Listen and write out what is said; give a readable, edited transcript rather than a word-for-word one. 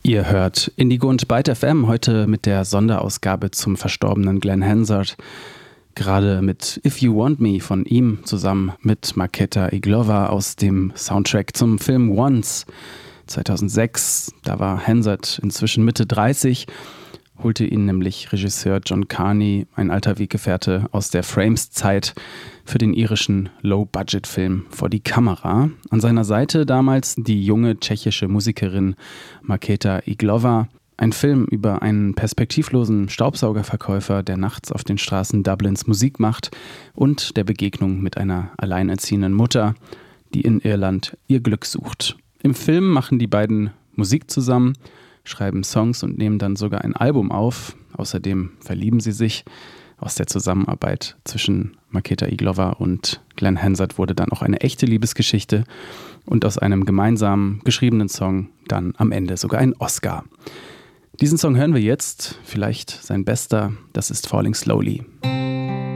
Ihr hört Indigo und Byte FM heute mit der Sonderausgabe zum verstorbenen Glenn Hansard. Gerade mit If You Want Me von ihm zusammen mit Markéta Irglova aus dem Soundtrack zum Film Once 2006. Da war Hansard inzwischen Mitte 30, holte ihn nämlich Regisseur John Carney, ein alter Weggefährte aus der Frames-Zeit, für den irischen Low-Budget-Film vor die Kamera. An seiner Seite damals die junge tschechische Musikerin Markéta Irglova. Ein Film über einen perspektivlosen Staubsaugerverkäufer, der nachts auf den Straßen Dublins Musik macht, und der Begegnung mit einer alleinerziehenden Mutter, die in Irland ihr Glück sucht. Im Film machen die beiden Musik zusammen, schreiben Songs und nehmen dann sogar ein Album auf. Außerdem verlieben sie sich. Aus der Zusammenarbeit zwischen Markéta Irglova und Glenn Hansard wurde dann auch eine echte Liebesgeschichte und aus einem gemeinsam geschriebenen Song dann am Ende sogar ein Oscar. Diesen Song hören wir jetzt, vielleicht sein bester, das ist Falling Slowly.